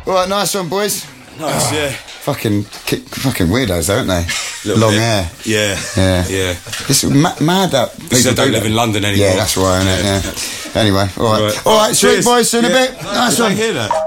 All right, nice one, boys. Nice, yeah. Fucking weirdos, aren't they? Long bit. hair. Yeah. It's mad that people don't live in London anymore. Yeah, that's right, isn't it? Yeah. Anyway, all right. All right, sweet boys, see you in a bit. Nice one. Did I hear that?